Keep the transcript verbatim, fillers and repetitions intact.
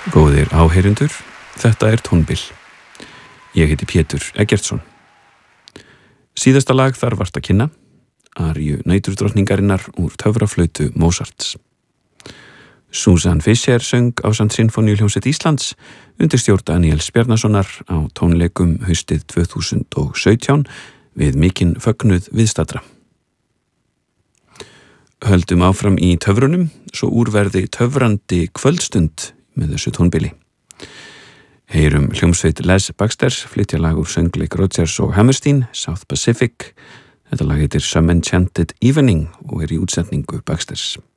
Góðir áheyrendur, þetta er Tónbil. Ég heiti Pétur Eggertsson. Síðasta lag þar vart að kynna, aríu næturdrottningarinnar úr töfraflautu Mozarts. Susan Fischer söng ásamt Sinfóníuhljómsveit Íslands undir stjórn Daníels Bjarnasonar á tónleikum haustið tvö þúsund og sautján við mikinn fögnuð viðstaddra. Höldum áfram í töfrunum, svo úrverði töfrandi kvöldstund með þessu tónbili. Heyrum hljómsveit Les Baxters flytja lag úr söngleik Rodgers og Hammerstein, South Pacific. Þetta lag heitir Some Enchanted Evening og er í útsetningu Baxters.